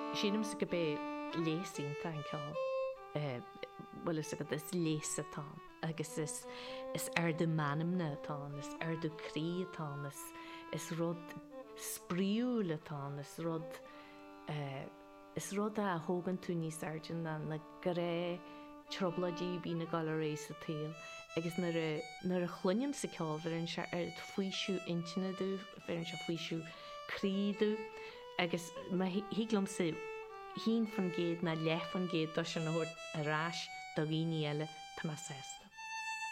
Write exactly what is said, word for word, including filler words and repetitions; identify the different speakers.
Speaker 1: Sínim sa go bé léasínta an ceáil. Well is agad is léasa tá, agus is is ar do manamna atá, is ar do crí atá, is is rud spríúla atá, is rud uh, is rud a hógan tú níos airgin na na go ré trobladí bí na gal rééis a taal. Agus nar a, nar a chluineam sa ceáil ar an se ar faoisiú intina dú, ar an se faoisiú críú, agus híglam sa hín fan géad na lef fan géad do sin na hort a ráis do gíní eile tá má sesta.